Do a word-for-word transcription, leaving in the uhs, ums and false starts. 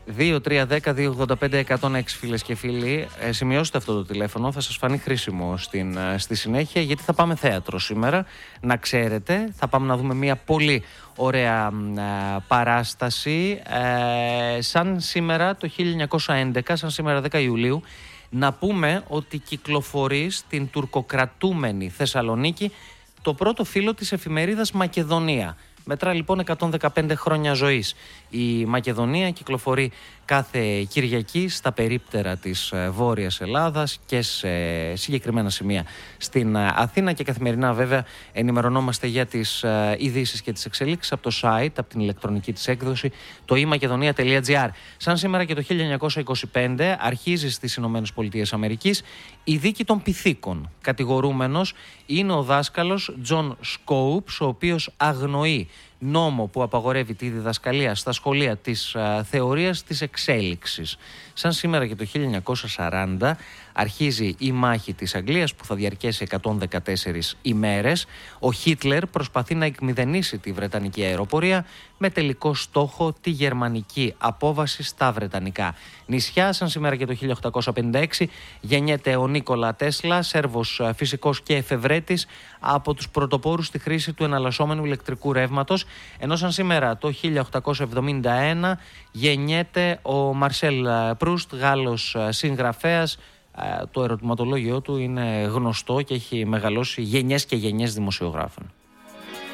δύο τρία ένα μηδέν δύο ογδόντα πέντε εκατόν έξι φίλες και φίλοι, ε, σημειώστε αυτό το τηλέφωνο, θα σας φανεί χρήσιμο στην, στη συνέχεια, γιατί θα πάμε θέατρο σήμερα, να ξέρετε. Θα πάμε να δούμε μια πολύ ωραία ε, παράσταση, ε, σαν σήμερα το χίλια εννιακόσια έντεκα, σαν σήμερα δέκα Ιουλίου. Να πούμε ότι κυκλοφορεί στην τουρκοκρατούμενη Θεσσαλονίκη το πρώτο φύλλο της εφημερίδας Μακεδονία. Μετρά λοιπόν εκατόν δεκαπέντε χρόνια ζωής. Η Μακεδονία κυκλοφορεί κάθε Κυριακή στα περίπτερα της Βόρειας Ελλάδας και σε συγκεκριμένα σημεία στην Αθήνα, και καθημερινά βέβαια ενημερωνόμαστε για τις ειδήσεις και τις εξελίξεις από το site, από την ηλεκτρονική της έκδοση, το e makedonia τελεία gr. Σαν σήμερα και το χίλια εννιακόσια είκοσι πέντε αρχίζει στις Ηνωμένες Πολιτείες Αμερικής η δίκη των Πυθίκων. Κατηγορούμενος είναι ο δάσκαλος Τζον Σκόουπς, ο οποίος αγνοεί νόμο που απαγορεύει τη διδασκαλία στα σχολεία της α, θεωρίας της εξέλιξης. Σαν σήμερα και το χίλια εννιακόσια σαράντα αρχίζει η μάχη της Αγγλίας, που θα διαρκέσει εκατόν δεκατέσσερις ημέρες. Ο Χίτλερ προσπαθεί να εκμηδενήσει τη Βρετανική αεροπορία με τελικό στόχο τη γερμανική απόβαση στα Βρετανικά νησιά. Σαν σήμερα και το χίλια οκτακόσια πενήντα έξι γεννιέται ο Νίκολα Τέσλα, Σέρβος φυσικός και εφευρέτης, από τους πρωτοπόρους στη χρήση του εναλλασσόμενου ηλεκτρικού ρεύματος. Ενώ σαν σήμερα το χίλια οκτακόσια εβδομήντα ένα γεννιέται ο Μαρσέλ Προύστ, Γάλλος συγγραφέας. Το ερωτηματολόγιο του είναι γνωστό και έχει μεγαλώσει γενιές και γενιές δημοσιογράφων.